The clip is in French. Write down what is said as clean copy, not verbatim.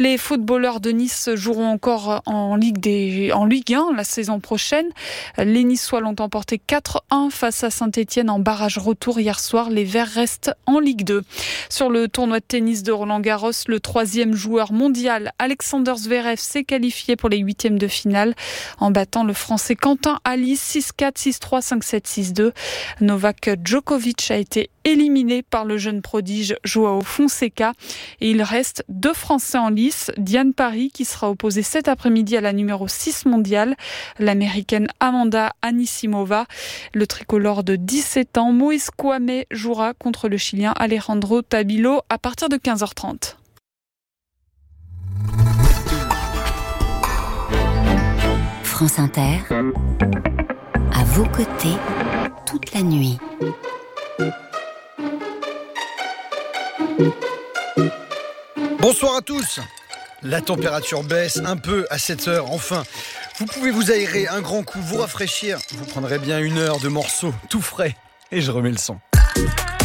Les footballeurs de Nice joueront encore en Ligue 1 la saison prochaine. Les Niçois l'ont emporté 4-1 face à Saint-Etienne en barrage retour hier soir. Les Verts restent en Ligue 2. Sur le tournoi de tennis de Roland-Garros, le 3e joueur mondial, Alexander Zverev, s'est qualifié pour les 8e de finale en battant le Français Quentin Halys 6-4, 6-3, 5-7, 6-2. Novak Djokovic a été éliminé par le jeune prodige Joao Fonseca. Et il reste 2 Français en lice. Diane Parry qui sera opposée cet après-midi à la numéro 6 mondiale, l'américaine Amanda Anisimova. Le tricolore de 17 ans, Moïse Kouamé, jouera contre le chilien Alejandro Tabilo à partir de 15h30. France Inter, à vos côtés, toute la nuit. Bonsoir à tous. La température baisse un peu à 7h, enfin. Vous pouvez vous aérer un grand coup, vous rafraîchir. Vous prendrez bien 1 heure de morceaux tout frais. Et je remets le son.